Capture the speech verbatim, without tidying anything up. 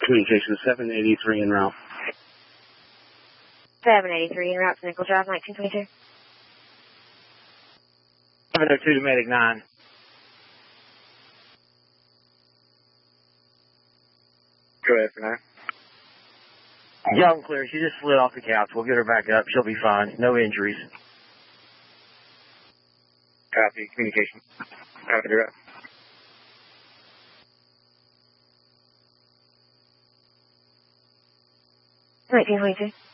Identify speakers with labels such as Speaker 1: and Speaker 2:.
Speaker 1: Communication seven eighty-three en route.
Speaker 2: seven eighty-three en route to Nickel Drive, nineteen twenty-two.
Speaker 3: seven oh two to Medic nine.
Speaker 4: Go ahead for nine.
Speaker 3: Young and clear. She just slid off the couch. We'll get her back up. She'll be fine. No injuries.
Speaker 4: Copy. Communication. Copy. Direct.
Speaker 2: nineteen twenty-two.